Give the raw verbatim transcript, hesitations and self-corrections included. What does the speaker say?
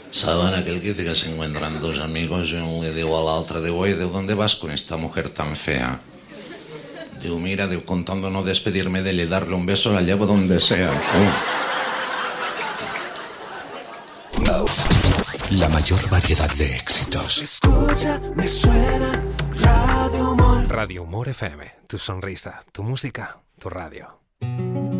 ¿Saben aquel que dice que se encuentran dos amigos y uno le digo a la otra, digo, oye, ¿de dónde vas con esta mujer tan fea? Digo, mira, digo, contando no despedirme de él y darle un beso, la llevo donde sea. Oh. La mayor variedad de éxitos. Escucha, me suena Radio Humor. Radio Humor F M, tu sonrisa, tu música, tu radio.